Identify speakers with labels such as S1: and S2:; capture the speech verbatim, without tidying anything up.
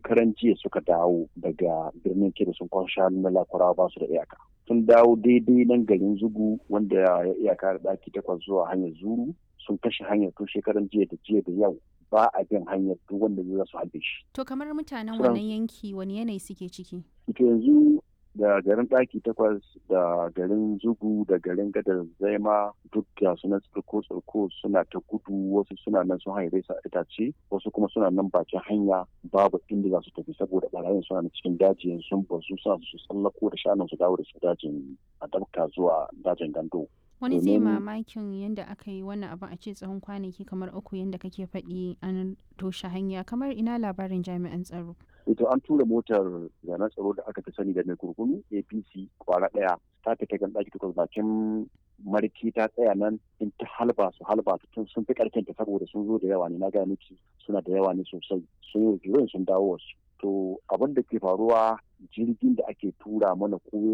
S1: shekaran jiya suka dawo daga birnin Kebbi sun kwan shanu na Lakurawa ba su da iyaka. Sun dawo daidai nan garin Zugu wanda ya iyaka da ɗaki takwas zuwa hanyar Zuru sun kashe hanyar tun shekaran jiya da jiya da yau ba a bin hanyar duk wanda zai su halbe shi.
S2: To kamar mutanen wannan yanki wani yanayi suke ciki?
S1: Ito yanzu da garin ɗaki takwas da garin Zugu da garin Gadar Zaima duk da sunan tsirko tsirko suna ta gudu, wasu suna nan sun haire sa itace, wasu kuma suna nan bakin hanya babu inda za su tafi saboda barayin suna na cikin daji sun bazu suna su tsallako da shanun su dawo da su dajin a dabka zuwa dajin Gando.
S2: Wani zai mamakin yadda aka yi wannan abin a ce tsawon kwanaki kamar uku yadda kake faɗi an toshe hanya, kamar ina labarin jami'an tsaro.
S1: Ito an tura motar zanen tsaro da aka fi sani da mai kurkunu A P C kwara ɗaya ta fita kan ɗaki takwas bakin marki ta tsaya nan in ta halba su halba tun sun fi ƙarfin ta saboda sun zo da yawa ne na gaya miki suna da yawa ne sosai sun yi sun dawo wasu. To abin da ke faruwa jirgin da ake tura mana ko